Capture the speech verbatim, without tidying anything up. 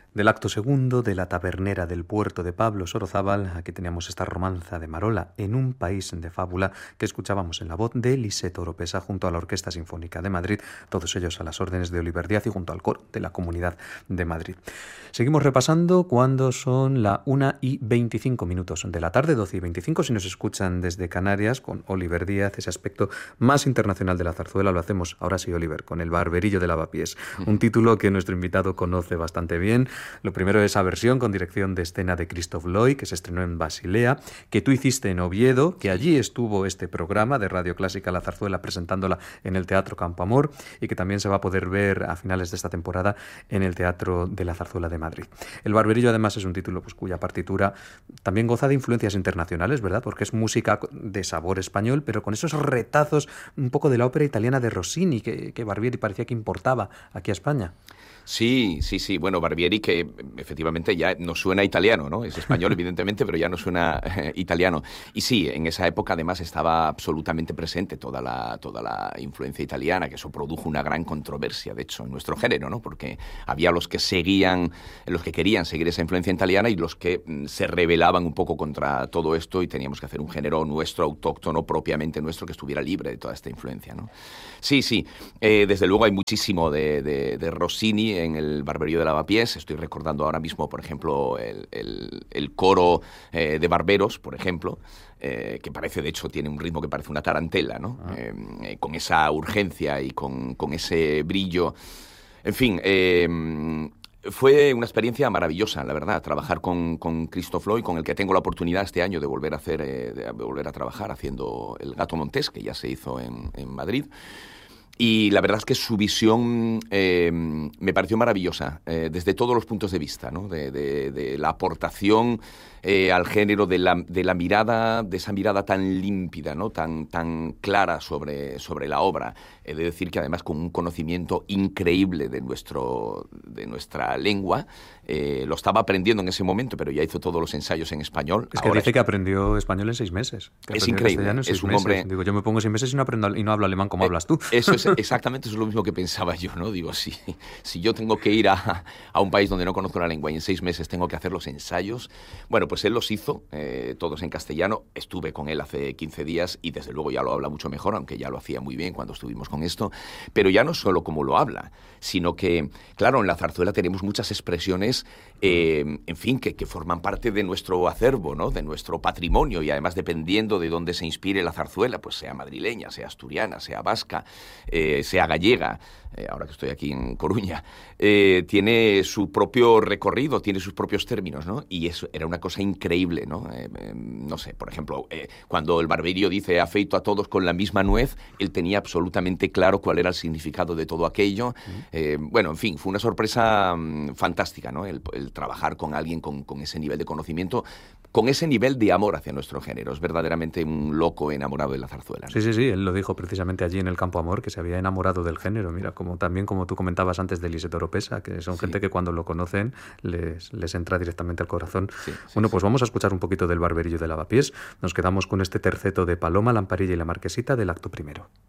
Del acto segundo de La tabernera del puerto de Pablo Sorozábal, aquí teníamos esta romanza de Marola en un país de fábula que escuchábamos en la voz de Lisette Oropesa junto a la Orquesta Sinfónica de Madrid, todos ellos a las órdenes de Oliver Díaz y junto al coro de la Comunidad de Madrid. Seguimos repasando cuando son la una y veinticinco minutos de la tarde, doce y veinticinco, si nos escuchan desde Canarias con Oliver Díaz, ese aspecto más internacional de la zarzuela. Lo hacemos ahora sí, Oliver, con El barberillo de Lavapiés, un título que nuestro invitado conoce bastante bien. Lo primero es esa versión con dirección de escena de Christoph Loy, que se estrenó en Basilea, que tú hiciste en Oviedo, que allí estuvo este programa de Radio Clásica La Zarzuela presentándola en el Teatro Campo Amor y que también se va a poder ver a finales de esta temporada en el Teatro de la Zarzuela de Madrid. El barberillo además es un título pues, cuya partitura también goza de influencias internacionales, ¿verdad? Porque es música de sabor español, pero con esos retazos un poco de la ópera italiana de Rossini, que, que Barbieri parecía que importaba aquí a España. Sí, sí, sí. Bueno, Barbieri, que efectivamente ya no suena italiano, ¿no? Es español, evidentemente, pero ya no suena eh, italiano. Y sí, en esa época además estaba absolutamente presente toda la, toda la influencia italiana, que eso produjo una gran controversia, de hecho, en nuestro género, ¿no? Porque había los que seguían, los que querían seguir esa influencia italiana y los que mm, se rebelaban un poco contra todo esto y teníamos que hacer un género nuestro, autóctono, propiamente nuestro, que estuviera libre de toda esta influencia, ¿no? Sí, sí. Eh, desde luego hay muchísimo de, de, de Rossini en el barberillo de Lavapiés. Estoy recordando ahora mismo, por ejemplo, el, el, el coro eh, de barberos, por ejemplo, eh, que parece, de hecho, tiene un ritmo que parece una tarantela, ¿no? Ah. Eh, eh, con esa urgencia y con, con ese brillo. En fin, eh, fue una experiencia maravillosa, la verdad, trabajar con, con Christoph Loy, con el que tengo la oportunidad este año de volver a hacer, eh, de volver a trabajar haciendo El Gato Montés, que ya se hizo en, en Madrid. Y la verdad es que su visión eh, me pareció maravillosa, eh, desde todos los puntos de vista, ¿no? De, de, de la aportación eh, al género, de la, de la mirada, de esa mirada tan límpida, ¿no? Tan, tan clara sobre, sobre la obra. He de decir que además con un conocimiento increíble de, nuestro, de nuestra lengua. Eh, lo estaba aprendiendo en ese momento, pero ya hizo todos los ensayos en español. Es que Ahora dice es... que aprendió español en seis meses. Que es increíble. En es un meses. hombre... Digo, yo me pongo seis meses y no, aprendo, y no hablo alemán como eh, hablas tú. Eso es exactamente, eso es lo mismo que pensaba yo, ¿no? Digo, si, si yo tengo que ir a, a un país donde no conozco la lengua y en seis meses tengo que hacer los ensayos, bueno, pues él los hizo, eh, todos en castellano. Estuve con él hace quince días y desde luego ya lo habla mucho mejor, aunque ya lo hacía muy bien cuando estuvimos con esto. Pero ya no solo como lo habla, sino que, claro, en la zarzuela tenemos muchas expresiones, eh, en fin, que, que forman parte de nuestro acervo, ¿no? De nuestro patrimonio, y además dependiendo de dónde se inspire la zarzuela, pues sea madrileña, sea asturiana, sea vasca, eh, sea gallega, eh, ahora que estoy aquí en Coruña, eh, tiene su propio recorrido, tiene sus propios términos, ¿no? Y eso era una cosa increíble, ¿no? Eh, eh, no sé, por ejemplo, eh, cuando el barberio dice afeito a todos con la misma nuez, él tenía absolutamente claro cuál era el significado de todo aquello. Uh-huh. Eh, bueno, en fin, fue una sorpresa um, fantástica, ¿no? El, el trabajar con alguien con, con ese nivel de conocimiento, con ese nivel de amor hacia nuestro género. Es verdaderamente un loco enamorado de la zarzuela, ¿no? Sí, sí, sí, él lo dijo precisamente allí en el Campo Amor, que se había enamorado del género. Mira, como también como tú comentabas antes de Lisette Oropesa, que son sí. gente que cuando lo conocen les, les entra directamente al corazón. Sí, sí, bueno, pues sí. vamos a escuchar un poquito del barberillo de Lavapiés. Nos quedamos con este terceto de Paloma, Lamparilla y la Marquesita del acto primero.